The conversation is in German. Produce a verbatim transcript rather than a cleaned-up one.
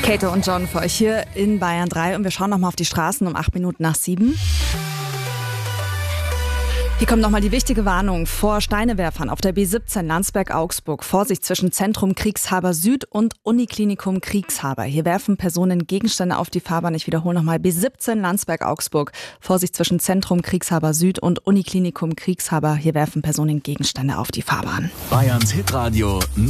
Käthe und John für euch hier in Bayern drei und wir schauen nochmal auf die Straßen um acht Minuten nach sieben. Hier kommt nochmal die wichtige Warnung vor Steinewerfern auf der B siebzehn Landsberg-Augsburg. Vorsicht zwischen Zentrum Kriegshaber Süd und Uniklinikum Kriegshaber. Hier werfen Personen Gegenstände auf die Fahrbahn. Ich wiederhole nochmal, B siebzehn Landsberg-Augsburg. Vorsicht zwischen Zentrum Kriegshaber Süd und Uniklinikum Kriegshaber. Hier werfen Personen Gegenstände auf die Fahrbahn. Bayerns Hitradio